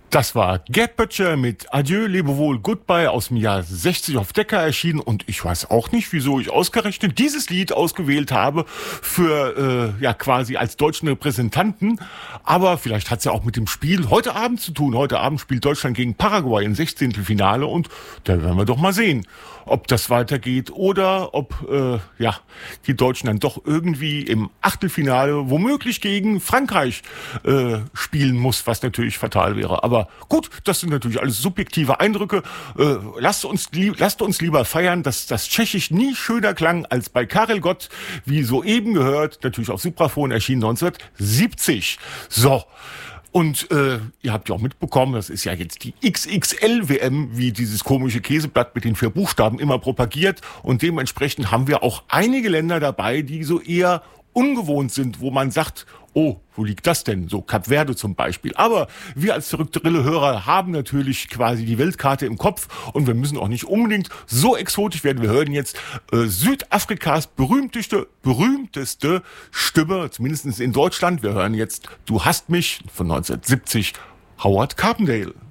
Das war Gerd Böttcher mit Adieu, Lebewohl, Goodbye aus dem Jahr 60 auf Decca erschienen. Und ich weiß auch nicht, wieso ich ausgerechnet dieses Lied ausgewählt habe für, quasi als deutschen Repräsentanten. Aber vielleicht hat es ja auch mit dem Spiel heute Abend zu tun. Heute Abend spielt Deutschland gegen Paraguay im 16. und da werden wir doch mal sehen, ob das weitergeht oder ob, die Deutschen dann doch irgendwie im Achtelfinale womöglich gegen Frankreich spielen muss, was natürlich fatal wäre. Aber gut, das sind natürlich alles subjektive Eindrücke. Lasst uns lieber feiern, dass das Tschechisch nie schöner klang als bei Karel Gott, wie soeben gehört, natürlich auf Supraphon erschienen 1970. So. Und ihr habt ja auch mitbekommen, das ist ja jetzt die XXL-WM, wie dieses komische Käseblatt mit den 4 Buchstaben immer propagiert. Und dementsprechend haben wir auch einige Länder dabei, die so eher ungewohnt sind, wo man sagt, oh, wo liegt das denn? So Kap Verde zum Beispiel. Aber wir als verrückte Rille-Hörer haben natürlich quasi die Weltkarte im Kopf und wir müssen auch nicht unbedingt so exotisch werden. Wir hören jetzt Südafrikas berühmteste Stimme, zumindest in Deutschland. Wir hören jetzt Du hast mich von 1970, Howard Carpendale.